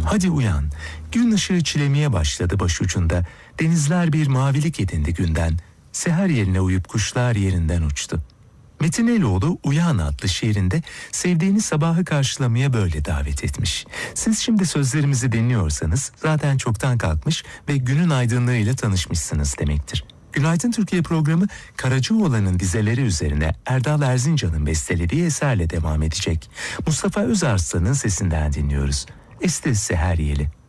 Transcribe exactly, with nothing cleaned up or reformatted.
Hadi uyan, gün ışığı çilemeye başladı başucunda. Denizler bir mavilik edindi günden. Seher yerine uyup kuşlar yerinden uçtu. Metin Eloğlu Uyan adlı şiirinde sevdiğini sabahı karşılamaya böyle davet etmiş. Siz şimdi sözlerimizi dinliyorsanız zaten çoktan kalkmış ve günün aydınlığıyla tanışmışsınız demektir. Günaydın Türkiye programı Karacaoğlan'ın dizeleri üzerine Erdal Erzincan'ın bestelediği eserle devam edecek. Mustafa Özarslan'ın sesinden dinliyoruz. Esti seher yeli.